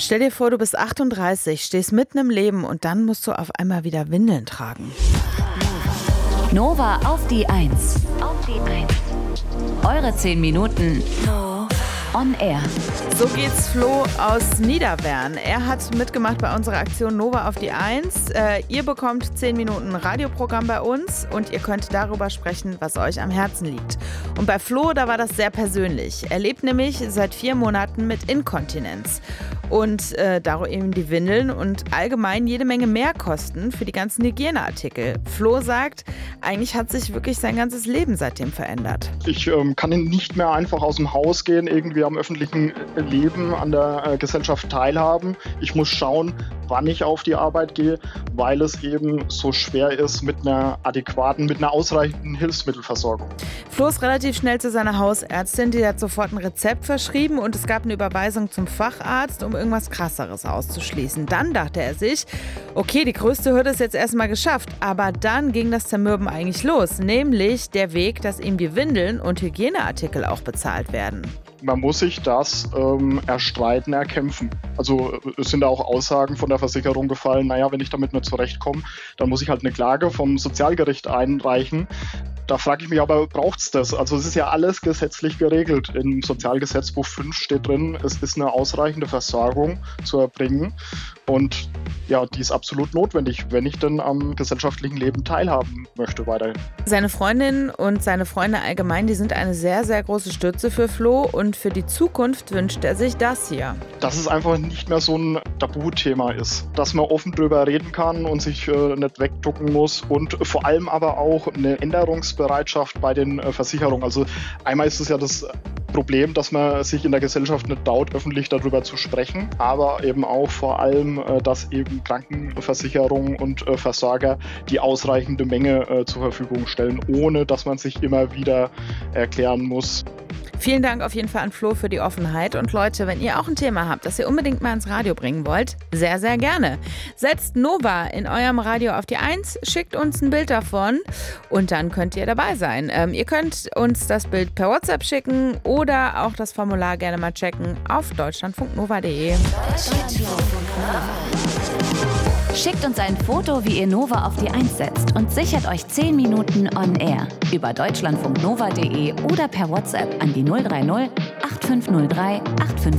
Stell dir vor, du bist 38, stehst mitten im Leben und dann musst du auf einmal wieder Windeln tragen. Nova auf die 1. Eure 10 Minuten on air. So geht's Flo aus Niederwern. Er hat mitgemacht bei unserer Aktion Nova auf die 1. Ihr bekommt 10 Minuten Radioprogramm bei uns und ihr könnt darüber sprechen, was euch am Herzen liegt. Und bei Flo, da war das sehr persönlich. Er lebt nämlich seit 4 Monaten mit Inkontinenz. Und darum eben die Windeln und allgemein jede Menge Mehrkosten für die ganzen Hygieneartikel. Flo sagt, eigentlich hat sich wirklich sein ganzes Leben seitdem verändert. Ich kann nicht mehr einfach aus dem Haus gehen, irgendwie am öffentlichen Leben, an der Gesellschaft teilhaben. Ich muss schauen, wann ich auf die Arbeit gehe, weil es eben so schwer ist mit einer ausreichenden Hilfsmittelversorgung. Flo ist relativ schnell zu seiner Hausärztin, die hat sofort ein Rezept verschrieben und es gab eine Überweisung zum Facharzt, um irgendwas Krasseres auszuschließen. Dann dachte er sich, okay, die größte Hürde ist jetzt erstmal geschafft, aber dann ging das Zermürben eigentlich los, nämlich der Weg, dass ihm die Windeln und Hygieneartikel auch bezahlt werden. Man muss sich das erstreiten, erkämpfen. Also es sind auch Aussagen von der Versicherung gefallen, naja, wenn ich damit nicht zurechtkomme, dann muss ich halt eine Klage vom Sozialgericht einreichen. Da frage ich mich aber, braucht es das? Also es ist ja alles gesetzlich geregelt. Im Sozialgesetzbuch 5 steht drin, es ist eine ausreichende Versorgung zu erbringen. Und ja, die ist absolut notwendig, wenn ich denn am gesellschaftlichen Leben teilhaben möchte weiterhin. Seine Freundin und seine Freunde allgemein, die sind eine sehr, sehr große Stütze für Flo und für die Zukunft wünscht er sich das hier. Dass es einfach nicht mehr so ein Tabuthema ist, dass man offen drüber reden kann und sich nicht wegducken muss und vor allem aber auch eine Änderungsbereitschaft bei den Versicherungen. Also einmal ist es ja das Problem, dass man sich in der Gesellschaft nicht traut, öffentlich darüber zu sprechen, aber eben auch vor allem, dass eben Krankenversicherungen und Versorger die ausreichende Menge zur Verfügung stellen, ohne dass man sich immer wieder erklären muss. Vielen Dank auf jeden Fall an Flo für die Offenheit. Und Leute, wenn ihr auch ein Thema habt, das ihr unbedingt mal ins Radio bringen wollt, sehr, sehr gerne. Setzt Nova in eurem Radio auf die 1, schickt uns ein Bild davon und dann könnt ihr dabei sein. Ihr könnt uns das Bild per WhatsApp schicken oder auch das Formular gerne mal checken auf deutschlandfunknova.de. Schickt uns ein Foto, wie ihr Nova auf die 1 setzt und sichert euch 10 Minuten on air über deutschlandfunknova.de oder per WhatsApp an die 030 8503 8503.